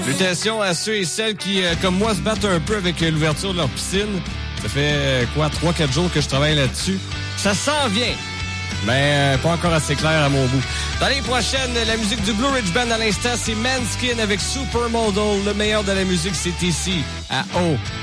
Salutations à ceux et celles qui, comme moi, se battent un peu avec l'ouverture de leur piscine. Ça fait, 3-4 jours que je travaille là-dessus. Ça s'en vient, mais pas encore assez clair à mon goût. Dans les prochaines, la musique du Blue Ridge Band à l'instant, c'est Manskin avec Supermodel. Le meilleur de la musique, c'est ici, à O.